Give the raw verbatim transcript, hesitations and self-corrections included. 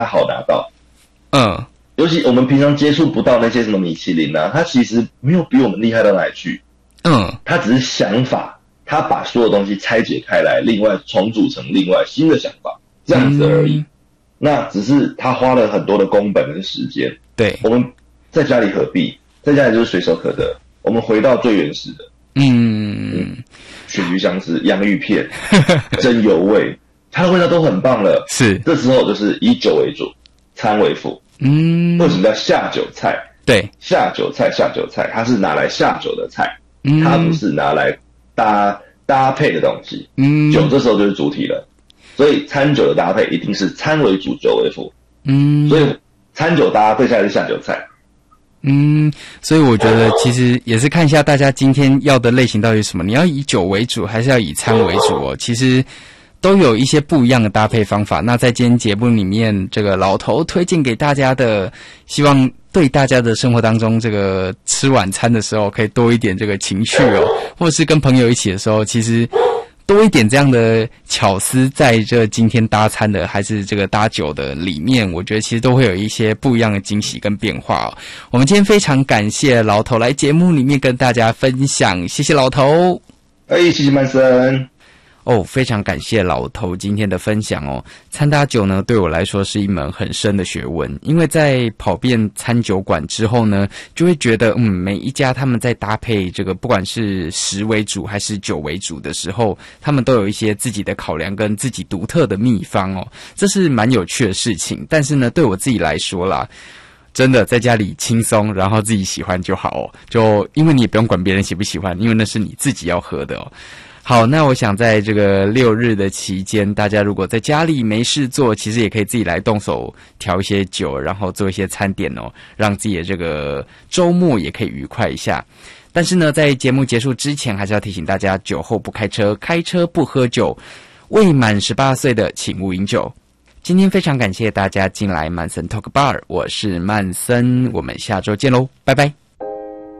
好拿到。 嗯， 尤其我们平常接触不到那些什么米其林啊，它其实没有比我们厉害到哪里去。 嗯， 它只是想法，它把所有东西拆解开来，另外重组成另外新的想法，这样子而已。嗯、那只是他花了很多的工本跟时间。 对， 我们在家里何必？在家里就是随手可得。我们回到最原始的， 嗯嗯， 鳕鱼香丝、洋芋片、真油味，它的味道都很棒了。 是， 这时候就是以酒为主，餐为辅。 嗯， 为什么叫下酒菜？ 对， 下酒菜，下酒菜，它是拿来下酒的菜， 嗯、 它不是拿来搭搭配的东西。 嗯， 酒这时候就是主体了，所以餐酒的搭配一定是餐为主，酒为辅。 嗯， 所以餐酒搭配下来是下酒菜。 嗯，所以我觉得其实也是看一下大家今天要的类型到底是什么，你要以酒为主还是要以餐为主哦？其实都有一些不一样的搭配方法。那在今天节目里面，这个老头推荐给大家的，希望对大家的生活当中，这个吃晚餐的时候可以多一点这个情趣哦，或者是跟朋友一起的时候，其实多一点这样的巧思在这今天搭餐的还是这个搭酒的里面，我觉得其实都会有一些不一样的惊喜跟变化哦。我们今天非常感谢老头来节目里面跟大家分享，谢谢老头。 哎，谢谢曼森。 哦，非常感谢老头今天的分享哦。餐搭酒呢，对我来说是一门很深的学问，因为在跑遍餐酒馆之后呢，就会觉得，嗯，每一家他们在搭配这个，不管是食为主还是酒为主的时候，他们都有一些自己的考量跟自己独特的秘方哦，这是蛮有趣的事情。但是呢，对我自己来说啦，真的在家里轻松，然后自己喜欢就好哦。就因为你也不用管别人喜不喜欢，因为那是你自己要喝的哦。好，那我想在这个六日的期间，大家如果在家里没事做，其实也可以自己来动手调一些酒，然后做一些餐点哦，让自己的这个周末也可以愉快一下。但是呢，在节目结束之前，还是要提醒大家，酒后不开车，开车不喝酒，未满十八岁的请勿饮酒。今天非常感谢大家进来曼森 Talk Bar， 我是曼森，我们下周见喽，拜拜。